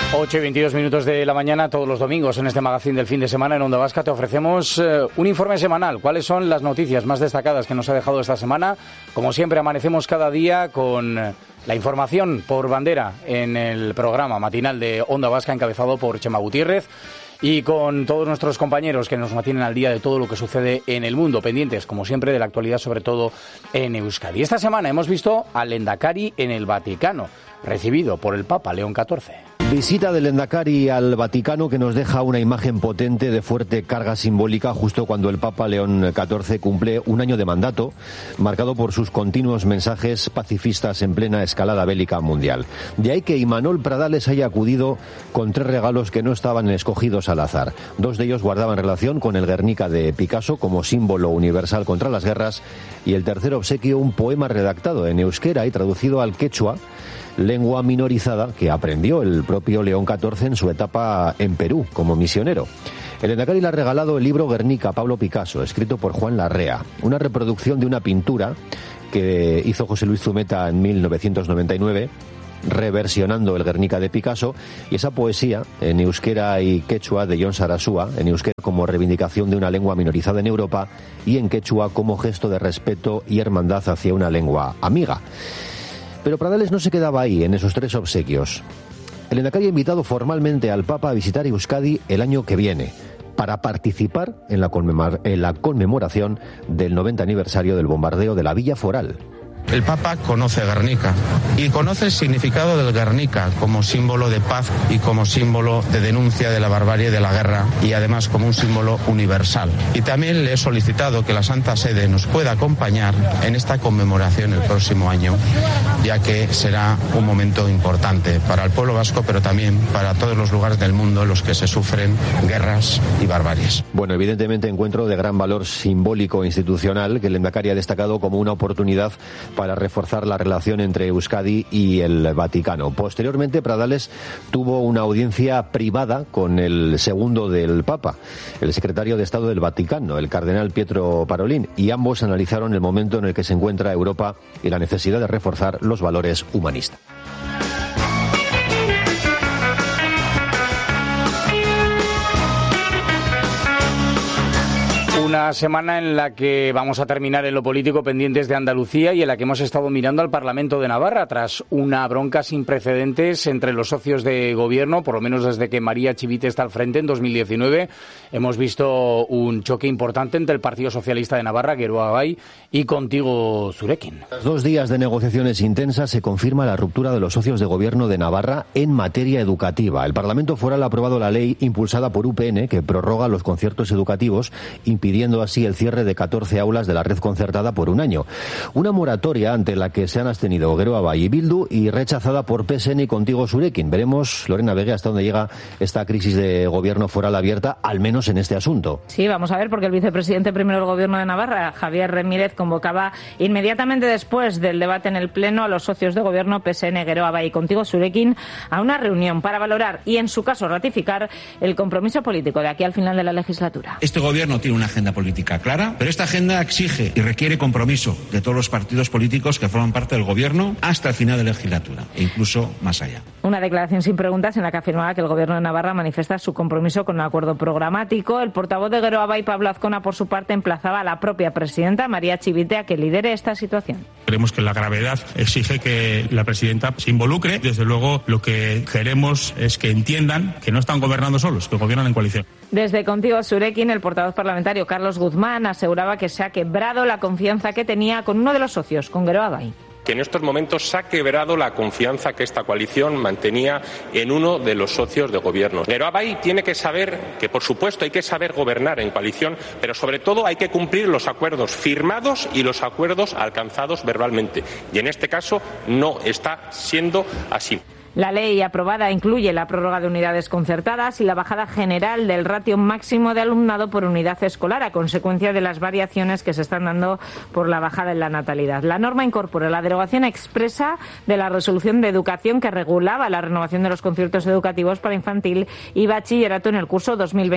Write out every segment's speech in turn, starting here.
8:22 de la mañana, todos los domingos en este magazín del fin de semana en Onda Vasca te ofrecemos un informe semanal. ¿Cuáles son las noticias más destacadas que nos ha dejado esta semana? Como siempre, amanecemos cada día con la información por bandera en el programa matinal de Onda Vasca, encabezado por Chema Gutiérrez, y con todos nuestros compañeros que nos mantienen al día de todo lo que sucede en el mundo, pendientes, como siempre, de la actualidad, sobre todo en Euskadi. Esta semana hemos visto al Lehendakari en el Vaticano, recibido por el Papa León XIV. Visita del Lehendakari al Vaticano que nos deja una imagen potente de fuerte carga simbólica justo cuando el Papa León XIV cumple un año de mandato, marcado por sus continuos mensajes pacifistas en plena escalada bélica mundial. De ahí que Imanol Pradales haya acudido con 3 regalos que no estaban escogidos al azar. 2 de ellos guardaban relación con el Guernica de Picasso como símbolo universal contra las guerras, y el tercer obsequio un poema redactado en euskera y traducido al quechua, lengua minorizada que aprendió el propio León XIV en su etapa en Perú como misionero. El Lehendakari le ha regalado el libro Guernica, Pablo Picasso, escrito por Juan Larrea, una reproducción de una pintura que hizo José Luis Zumeta en 1999, reversionando el Guernica de Picasso, y esa poesía en euskera y quechua de Jon Sarasúa, en euskera como reivindicación de una lengua minorizada en Europa y en quechua como gesto de respeto y hermandad hacia una lengua amiga. Pero Pradales no se quedaba ahí, en esos 3 obsequios. El Lehendakari ha invitado formalmente al Papa a visitar Euskadi el año que viene para participar en la conmemoración del 90 aniversario del bombardeo de la Villa Foral. El Papa conoce Guernica y conoce el significado del Guernica como símbolo de paz y como símbolo de denuncia de la barbarie y de la guerra, y además como un símbolo universal. Y también le he solicitado que la Santa Sede nos pueda acompañar en esta conmemoración el próximo año, ya que será un momento importante para el pueblo vasco, pero también para todos los lugares del mundo en los que se sufren guerras y barbaries. Bueno, evidentemente encuentro de gran valor simbólico e institucional que el Lehendakari ha destacado como una oportunidad para reforzar la relación entre Euskadi y el Vaticano. Posteriormente, Pradales tuvo una audiencia privada con el segundo del Papa, el secretario de Estado del Vaticano, el cardenal Pietro Parolin, y ambos analizaron el momento en el que se encuentra Europa y la necesidad de reforzar los valores humanistas. Una semana en la que vamos a terminar en lo político pendientes de Andalucía y en la que hemos estado mirando al Parlamento de Navarra tras una bronca sin precedentes entre los socios de gobierno, por lo menos desde que María Chivite está al frente en 2019. Hemos visto un choque importante entre el Partido Socialista de Navarra, Geroa Bai, y Contigo Zurekin. Tras 2 días de negociaciones intensas se confirma la ruptura de los socios de gobierno de Navarra en materia educativa. El Parlamento Foral ha aprobado la ley impulsada por UPN que prorroga los conciertos educativos, impidiendo así el cierre de 14 aulas de la red concertada por un año. Una moratoria ante la que se han abstenido Geroa Bai y Bildu y rechazada por PSN y Contigo Zurekin. Veremos, Lorena Vega, hasta dónde llega esta crisis de gobierno foral abierta, al menos en este asunto. Sí, vamos a ver, porque el vicepresidente primero del gobierno de Navarra, Javier Remírez, convocaba inmediatamente después del debate en el Pleno a los socios de gobierno PSN, Geroa Bai y Contigo Zurekin a una reunión para valorar y, en su caso, ratificar el compromiso político de aquí al final de la legislatura. Este gobierno tiene una agenda política clara, pero esta agenda exige y requiere compromiso de todos los partidos políticos que forman parte del gobierno hasta el final de la legislatura e incluso más allá. Una declaración sin preguntas en la que afirmaba que el gobierno de Navarra manifiesta su compromiso con un acuerdo programático. El portavoz de Geroa Bai, Pablo Azcona, por su parte, emplazaba a la propia presidenta, María Chivite, a que lidere esta situación. Creemos que la gravedad exige que la presidenta se involucre. Desde luego, lo que queremos es que entiendan que no están gobernando solos, que gobiernan en coalición. Desde Contigo Zurekin, el portavoz parlamentario Carlos Guzmán aseguraba que se ha quebrado la confianza que tenía con uno de los socios, con Geroa Bai. Que en estos momentos se ha quebrado la confianza que esta coalición mantenía en uno de los socios de gobierno. Geroa Bai tiene que saber que, por supuesto, hay que saber gobernar en coalición, pero sobre todo hay que cumplir los acuerdos firmados y los acuerdos alcanzados verbalmente. Y en este caso no está siendo así. La ley aprobada incluye la prórroga de unidades concertadas y la bajada general del ratio máximo de alumnado por unidad escolar a consecuencia de las variaciones que se están dando por la bajada en la natalidad. La norma incorpora la derogación expresa de la resolución de educación que regulaba la renovación de los conciertos educativos para infantil y bachillerato en el curso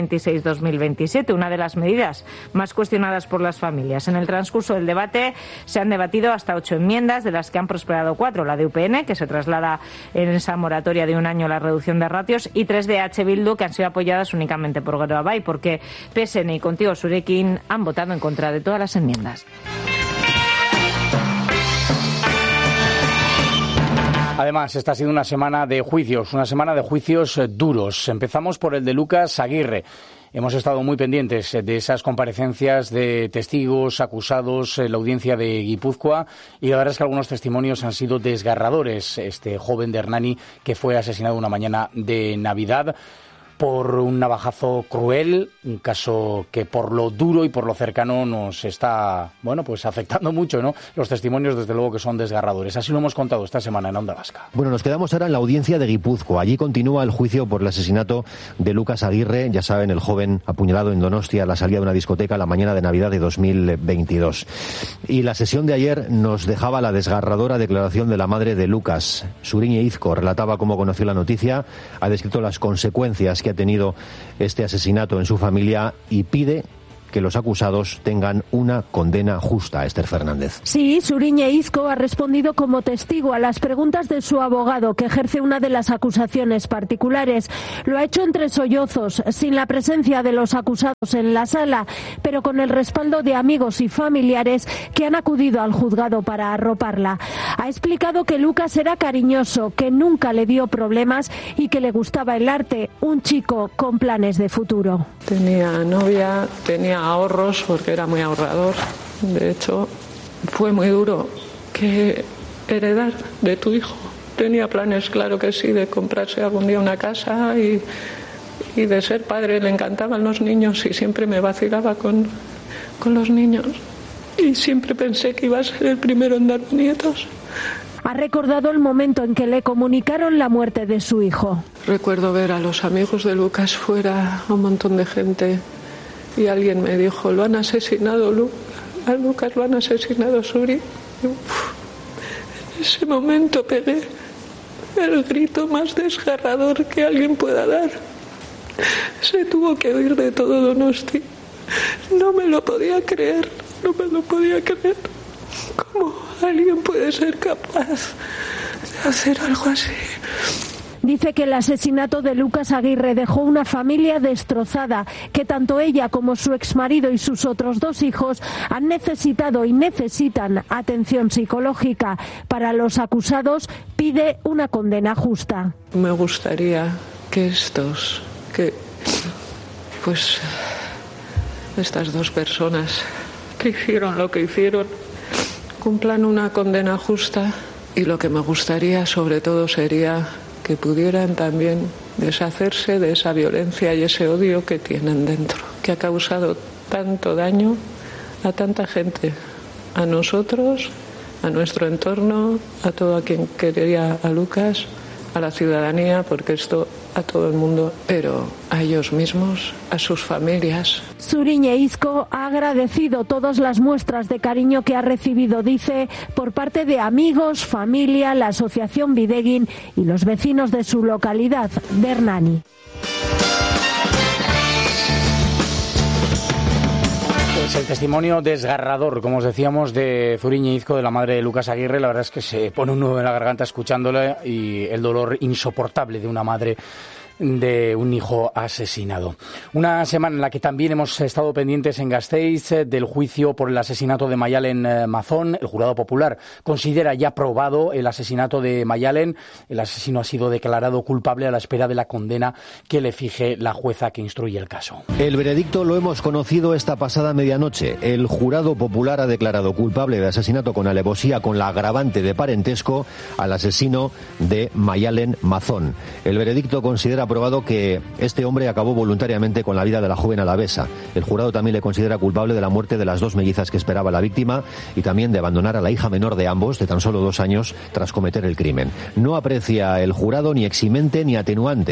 2026-2027, una de las medidas más cuestionadas por las familias. En el transcurso del debate se han debatido hasta 8 enmiendas, de las que han prosperado 4. La de UPN, que se traslada en esa moratoria de un año a la reducción de ratios, y 3 de H. Bildu, que han sido apoyadas únicamente por Geroa, porque PSN y Contigo Zurekin han votado en contra de todas las enmiendas. Además, esta ha sido una semana de juicios duros. Empezamos por el de Lucas Aguirre. Hemos estado muy pendientes de esas comparecencias de testigos, acusados en la audiencia de Guipúzcoa, y la verdad es que algunos testimonios han sido desgarradores. Este joven de Hernani que fue asesinado una mañana de Navidad por un navajazo cruel, un caso que por lo duro y por lo cercano nos está, pues afectando mucho, ¿no? Los testimonios, desde luego, que son desgarradores. Así lo hemos contado esta semana en Onda Vasca. Bueno, nos quedamos ahora en la audiencia de Guipúzcoa. Allí continúa el juicio por el asesinato de Lucas Aguirre, ya saben, el joven apuñalado en Donostia a la salida de una discoteca la mañana de Navidad de 2022. Y la sesión de ayer nos dejaba la desgarradora declaración de la madre de Lucas. Suriñe Izco relataba cómo conoció la noticia, ha descrito las consecuencias que ha tenido este asesinato en su familia y pide que los acusados tengan una condena justa. Esther Fernández. Sí, Suriñe Izco ha respondido como testigo a las preguntas de su abogado, que ejerce una de las acusaciones particulares. Lo ha hecho entre sollozos, sin la presencia de los acusados en la sala, pero con el respaldo de amigos y familiares que han acudido al juzgado para arroparla. Ha explicado que Lucas era cariñoso, que nunca le dio problemas y que le gustaba el arte, un chico con planes de futuro. Tenía novia, tenía ahorros porque era muy ahorrador. De hecho, fue muy duro que heredar de tu hijo. Tenía planes, claro que sí, de comprarse algún día una casa y de ser padre. Le encantaban los niños y siempre me vacilaba con los niños. Y siempre pensé que iba a ser el primero en darme nietos. Ha recordado el momento en que le comunicaron la muerte de su hijo. Recuerdo ver a los amigos de Lucas fuera, un montón de gente. Y alguien me dijo, lo han asesinado a Lucas, lo han asesinado Suri. En ese momento pegué el grito más desgarrador que alguien pueda dar. Se tuvo que oír de todo Donosti. No me lo podía creer. ¿Cómo alguien puede ser capaz de hacer algo así? Dice que el asesinato de Lucas Aguirre dejó una familia destrozada, que tanto ella como su exmarido y sus otros 2 hijos han necesitado y necesitan atención psicológica. Para los acusados pide una condena justa. Me gustaría que estas 2 personas que hicieron lo que hicieron cumplan una condena justa, y lo que me gustaría sobre todo sería que pudieran también deshacerse de esa violencia y ese odio que tienen dentro, que ha causado tanto daño a tanta gente, a nosotros, a nuestro entorno, a todo a quien quería a Lucas, a la ciudadanía, porque esto a todo el mundo, pero a ellos mismos, a sus familias. Suriñe Izco ha agradecido todas las muestras de cariño que ha recibido, dice, por parte de amigos, familia, la asociación Bidegin y los vecinos de su localidad, de Hernani. Pues el testimonio desgarrador, como os decíamos, de Suriñe Izco, de la madre de Lucas Aguirre. La verdad es que se pone un nudo en la garganta escuchándola, y el dolor insoportable de una madre de un hijo asesinado. Una semana en la que también hemos estado pendientes en Gasteiz del juicio por el asesinato de Maialen Mazón. El jurado popular considera ya probado el asesinato de Maialen. El asesino ha sido declarado culpable a la espera de la condena que le fije la jueza que instruye el caso. El veredicto lo hemos conocido esta pasada medianoche. El jurado popular ha declarado culpable de asesinato con alevosía, con la agravante de parentesco, al asesino de Maialen Mazón. El veredicto considera probado que este hombre acabó voluntariamente con la vida de la joven alavesa. El jurado también le considera culpable de la muerte de las 2 mellizas que esperaba la víctima, y también de abandonar a la hija menor de ambos, de tan solo 2 años, tras cometer el crimen. No aprecia el jurado ni eximente ni atenuante.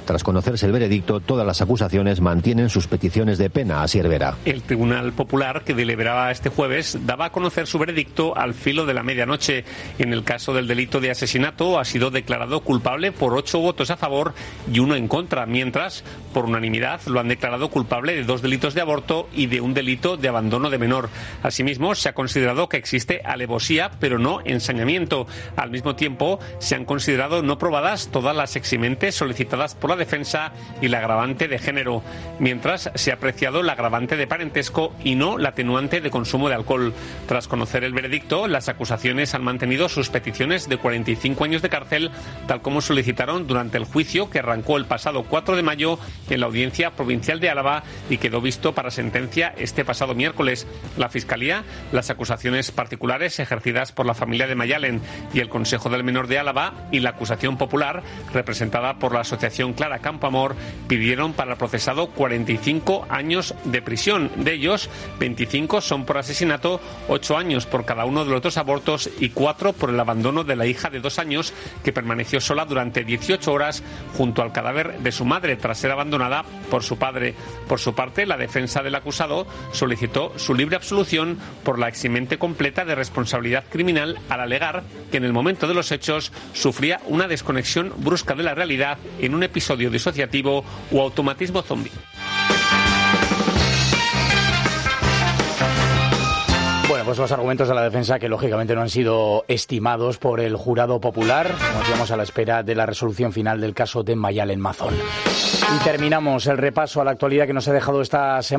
Tras conocerse el veredicto, todas las acusaciones mantienen sus peticiones de pena. Asier Vera. El Tribunal Popular, que deliberaba este jueves, daba a conocer su veredicto al filo de la medianoche. En el caso del delito de asesinato, ha sido declarado culpable por 8 votos a favor y 1 en contra, mientras, por unanimidad, lo han declarado culpable de 2 delitos de aborto y de un delito de abandono de menor. Asimismo, se ha considerado que existe alevosía, pero no ensañamiento. Al mismo tiempo, se han considerado no probadas todas las eximentes solicitadas por la defensa y la agravante de género, mientras se ha apreciado la agravante de parentesco y no la atenuante de consumo de alcohol. Tras conocer el veredicto, las acusaciones han mantenido sus peticiones de 45 años de cárcel, tal como solicitaron durante el juicio que arrancó el pasado 4 de mayo en la Audiencia Provincial de Álava y quedó visto para sentencia este pasado miércoles. La Fiscalía, las acusaciones particulares ejercidas por la familia de Mayalen y el Consejo del Menor de Álava y la acusación popular, representada por la Asociación Clara Campoamor, pidieron para el procesado 45 años de prisión. De ellos, 25 son por asesinato, 8 años por cada uno de los 2 abortos y 4 por el abandono de la hija de 2 años que permaneció sola durante 18 horas junto al cadáver de su madre tras ser abandonada por su padre. Por su parte, la defensa del acusado solicitó su libre absolución por la eximente completa de responsabilidad criminal al alegar que en el momento de los hechos sufría una desconexión brusca de la realidad en un episodio disociativo o automatismo zombie. Bueno, pues los argumentos de la defensa que lógicamente no han sido estimados por el jurado popular. Nos quedamos a la espera de la resolución final del caso de Mayalen Mazón. Y terminamos el repaso a la actualidad que nos ha dejado esta semana.